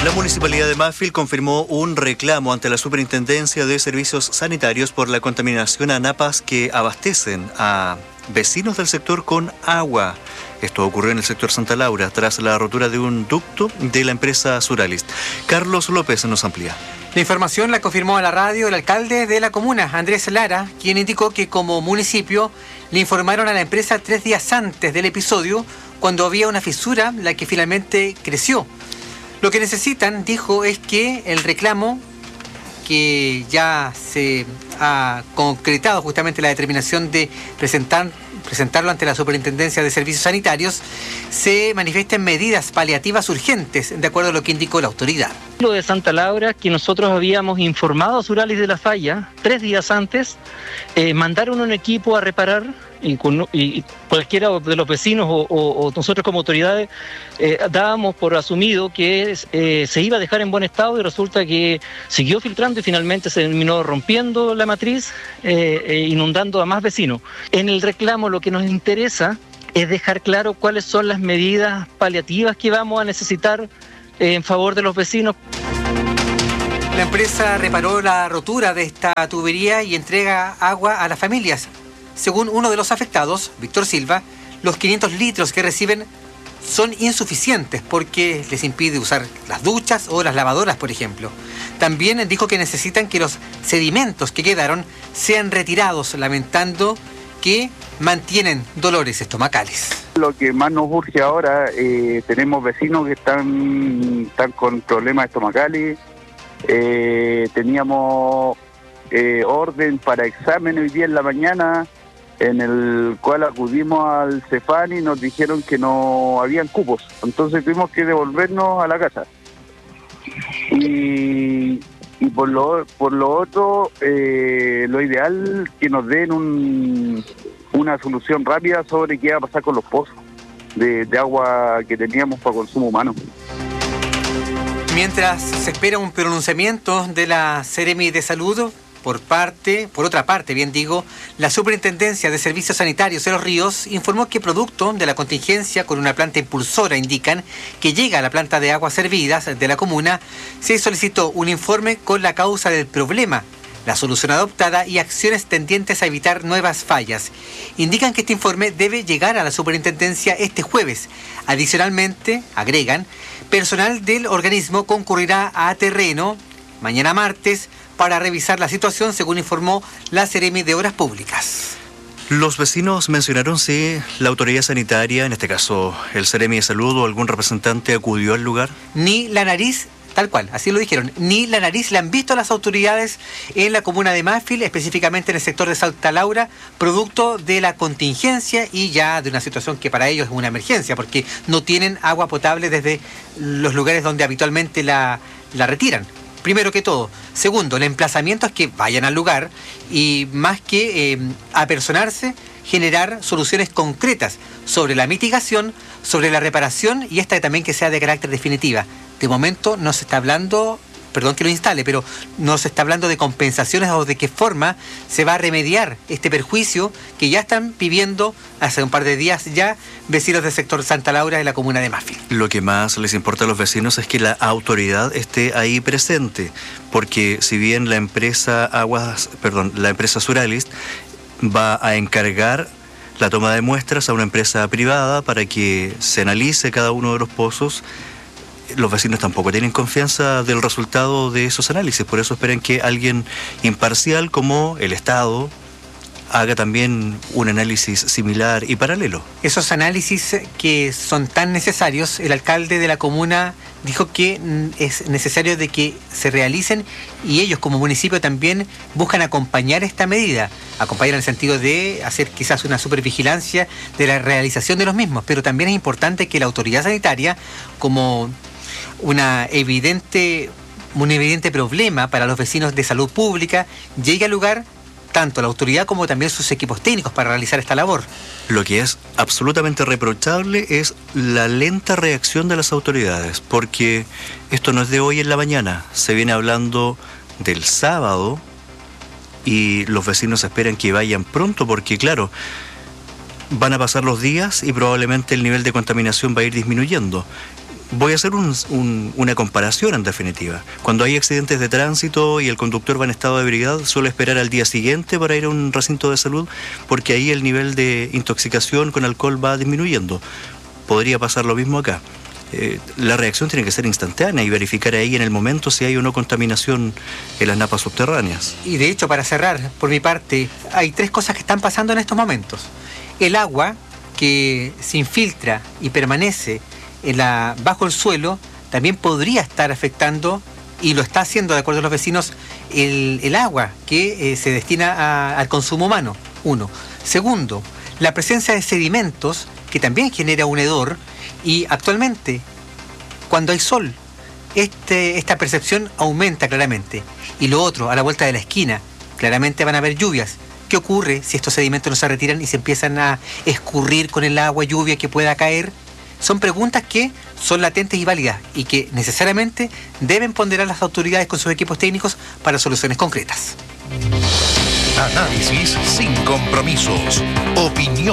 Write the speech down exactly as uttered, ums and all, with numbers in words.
La Municipalidad de Mafil confirmó un reclamo ante la Superintendencia de Servicios Sanitarios por la contaminación a napas que abastecen a vecinos del sector con agua. Esto ocurrió en el sector Santa Laura tras la rotura de un ducto de la empresa Suralis. Carlos López nos amplía. La información la confirmó a la radio el alcalde de la comuna, Andrés Lara, quien indicó que como municipio le informaron a la empresa tres días antes del episodio cuando había una fisura, la que finalmente creció. Lo que necesitan, dijo, es que el reclamo, que ya se ha concretado justamente la determinación de presentar, presentarlo ante la Superintendencia de Servicios Sanitarios, se manifiesten medidas paliativas urgentes, de acuerdo a lo que indicó la autoridad. Lo de Santa Laura, que nosotros habíamos informado a Suralis de la falla tres días antes, eh, mandaron un equipo a reparar y, con, y cualquiera de los vecinos o, o, o nosotros como autoridades eh, dábamos por asumido que eh, se iba a dejar en buen estado y resulta que siguió filtrando y finalmente se terminó rompiendo la matriz, eh, eh, inundando a más vecinos. En el reclamo lo que nos interesa es dejar claro cuáles son las medidas paliativas que vamos a necesitar en favor de los vecinos. La empresa reparó la rotura de esta tubería y entrega agua a las familias. Según uno de los afectados, Víctor Silva, los quinientos litros que reciben son insuficientes porque les impide usar las duchas o las lavadoras, por ejemplo. También dijo que necesitan que los sedimentos que quedaron sean retirados, lamentando que mantienen dolores estomacales. Lo que más nos urge ahora, eh, tenemos vecinos que están, están con problemas estomacales, eh, teníamos eh, orden para examen hoy día en la mañana, en el cual acudimos al Cefán y nos dijeron que no habían cupos, entonces tuvimos que devolvernos a la casa. Y, y por lo por lo otro, eh, lo ideal que nos den un, una solución rápida sobre qué va a pasar con los pozos de, de agua que teníamos para consumo humano. Mientras se espera un pronunciamiento de la Seremi de Salud, por parte, por otra parte, bien digo, la Superintendencia de Servicios Sanitarios de Los Ríos informó que producto de la contingencia con una planta impulsora, indican que llega a la planta de aguas servidas de la comuna, se solicitó un informe con la causa del problema, la solución adoptada y acciones tendientes a evitar nuevas fallas. Indican que este informe debe llegar a la superintendencia este jueves. Adicionalmente, agregan, personal del organismo concurrirá a terreno mañana martes para revisar la situación, según informó la Seremi de Obras Públicas. Los vecinos mencionaron si la autoridad sanitaria, en este caso el Seremi de Salud o algún representante, acudió al lugar. Ni la nariz, tal cual, así lo dijeron, ni la nariz le han visto a las autoridades en la comuna de Mafil, específicamente en el sector de Santa Laura, producto de la contingencia y ya de una situación que para ellos es una emergencia, porque no tienen agua potable desde los lugares donde habitualmente la, la retiran. Primero que todo. Segundo, el emplazamiento es que vayan al lugar y más que eh, apersonarse, generar soluciones concretas sobre la mitigación, sobre la reparación y esta también que sea de carácter definitiva. De momento no se está hablando, perdón que lo instale, pero no se está hablando de compensaciones o de qué forma se va a remediar este perjuicio que ya están viviendo hace un par de días ya vecinos del sector Santa Laura de la comuna de Mafil. Lo que más les importa a los vecinos es que la autoridad esté ahí presente, porque si bien la empresa Aguas, perdón, la empresa Suralis va a encargar la toma de muestras a una empresa privada para que se analice cada uno de los pozos, los vecinos tampoco tienen confianza del resultado de esos análisis, por eso esperan que alguien imparcial como el Estado haga también un análisis similar y paralelo. Esos análisis que son tan necesarios, el alcalde de la comuna dijo que es necesario de que se realicen y ellos como municipio también buscan acompañar esta medida, acompañar en el sentido de hacer quizás una supervigilancia de la realización de los mismos, pero también es importante que la autoridad sanitaria, como una evidente, un evidente problema para los vecinos de salud pública, llegue al lugar tanto la autoridad como también sus equipos técnicos para realizar esta labor. Lo que es absolutamente reprochable es la lenta reacción de las autoridades, porque esto no es de hoy en la mañana, se viene hablando del sábado y los vecinos esperan que vayan pronto porque, claro, van a pasar los días y probablemente el nivel de contaminación va a ir disminuyendo. Voy a hacer un, un, una comparación en definitiva. Cuando hay accidentes de tránsito y el conductor va en estado de ebriedad, suele esperar al día siguiente para ir a un recinto de salud, porque ahí el nivel de intoxicación con alcohol va disminuyendo. Podría pasar lo mismo acá. Eh, la reacción tiene que ser instantánea y verificar ahí en el momento si hay o no contaminación en las napas subterráneas. Y de hecho, para cerrar, por mi parte, hay tres cosas que están pasando en estos momentos. El agua que se infiltra y permanece en la, bajo el suelo también podría estar afectando, y lo está haciendo de acuerdo a los vecinos, el, el agua que eh, se destina a, al consumo humano. Uno. Segundo, la presencia de sedimentos que también genera un hedor, y actualmente cuando hay sol este, esta percepción aumenta claramente. Y lo otro, a la vuelta de la esquina claramente van a haber lluvias. ¿Qué ocurre si estos sedimentos no se retiran y se empiezan a escurrir con el agua lluvia que pueda caer? Son preguntas que son latentes y válidas y que necesariamente deben ponderar las autoridades con sus equipos técnicos para soluciones concretas. Análisis sin compromisos. Opinión.